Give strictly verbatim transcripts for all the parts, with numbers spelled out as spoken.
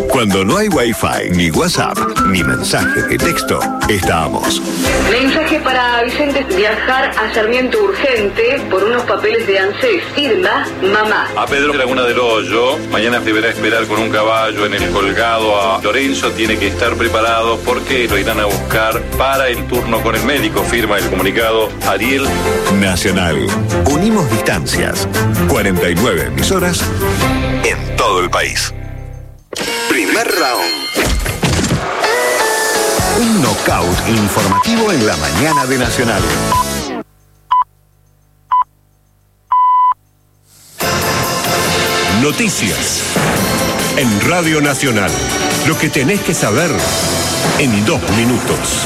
Cuando no hay Wi-Fi, ni WhatsApp, ni mensaje de texto, estamos. Mensaje para Vicente: viajar a Sarmiento urgente por unos papeles de ANSES. Firma mamá. A Pedro Laguna del Hoyo, mañana deberá esperar con un caballo en el colgado a Lorenzo. Tiene que estar preparado porque lo irán a buscar para el turno con el médico. Firma el comunicado Ariel. Nacional. Unimos distancias. cuarenta y nueve emisoras en todo el país. Primer round. Un knockout informativo en la mañana de Nacional. Noticias en Radio Nacional. Lo que tenés que saber en dos minutos.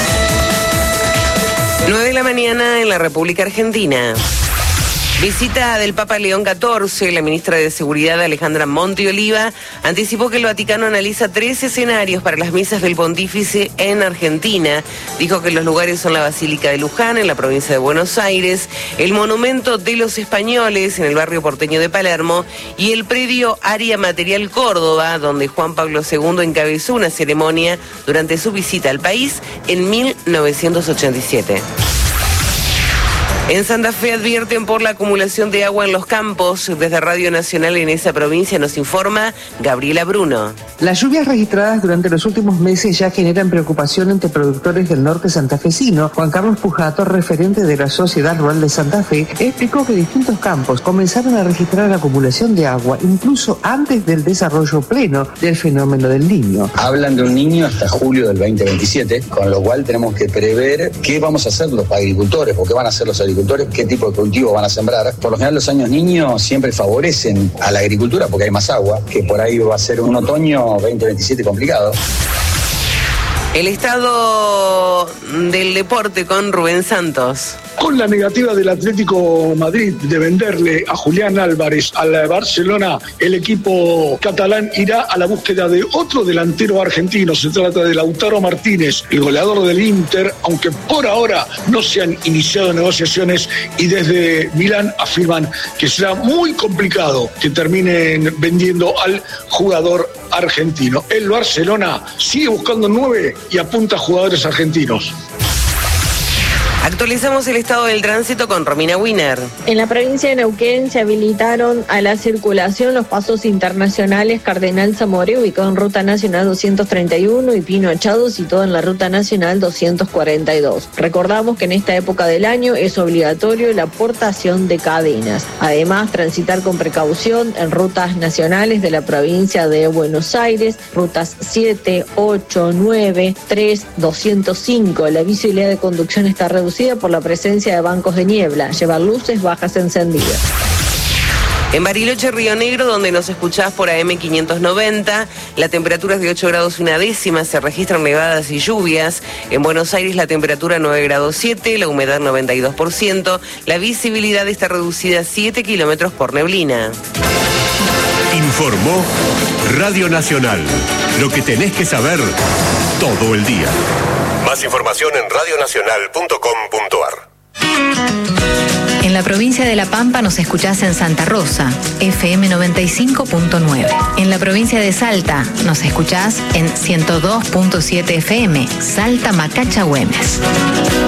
nueve de la mañana en la República Argentina. Visita del Papa León catorce. La ministra de Seguridad, Alejandra Monti Oliva, anticipó que el Vaticano analiza tres escenarios para las misas del Pontífice en Argentina. Dijo que los lugares son la Basílica de Luján, en la provincia de Buenos Aires, el Monumento de los Españoles, en el barrio porteño de Palermo, y el predio Área Material Córdoba, donde Juan Pablo segundo encabezó una ceremonia durante su visita al país en mil novecientos ochenta y siete. En Santa Fe advierten por la acumulación de agua en los campos. Desde Radio Nacional en esa provincia nos informa Gabriela Bruno. Las lluvias registradas durante los últimos meses ya generan preocupación entre productores del norte santafesino. Juan Carlos Pujato, referente de la Sociedad Rural de Santa Fe, explicó que distintos campos comenzaron a registrar acumulación de agua incluso antes del desarrollo pleno del fenómeno del Niño. Hablan de un Niño hasta julio del veinte veintisiete, con lo cual tenemos que prever qué vamos a hacer los agricultores, o qué van a hacer los agricultores, qué tipo de cultivo van a sembrar. Por lo general los años niños siempre favorecen a la agricultura porque hay más agua, que por ahí va a ser un otoño veinte veintisiete complicado. El estado del deporte con Rubén Santos. Con la negativa del Atlético Madrid de venderle a Julián Álvarez al Barcelona, el equipo catalán irá a la búsqueda de otro delantero argentino. Se trata de Lautaro Martínez, el goleador del Inter, aunque por ahora no se han iniciado negociaciones, y desde Milán afirman que será muy complicado que terminen vendiendo al jugador argentino. El Barcelona sigue buscando nueve y apunta a jugadores argentinos. Actualizamos el estado del tránsito con Romina Wiener. En la provincia de Neuquén se habilitaron a la circulación los pasos internacionales Cardenal Zamoré, ubicado en Ruta Nacional doscientos treinta y uno, y Pino Achado, situado en la Ruta Nacional doscientos cuarenta y dos. Recordamos que en esta época del año es obligatorio la portación de cadenas. Además, transitar con precaución en rutas nacionales de la provincia de Buenos Aires, rutas siete, ocho, nueve, tres, doscientos cinco. La visibilidad de conducción está reducida por la presencia de bancos de niebla. Llevar luces bajas encendidas. En Bariloche, Río Negro, donde nos escuchás por A M quinientos noventa, la temperatura es de ocho grados una décima, se registran nevadas y lluvias. En Buenos Aires la temperatura nueve grados siete, la humedad noventa y dos por ciento, la visibilidad está reducida a siete kilómetros por neblina. Informó Radio Nacional. Lo que tenés que saber todo el día. Más información en radio nacional punto com punto a r. En la provincia de La Pampa nos escuchás en Santa Rosa, F M noventa y cinco punto nueve. En la provincia de Salta nos escuchás en ciento dos punto siete F M, Salta Macacha Güemes.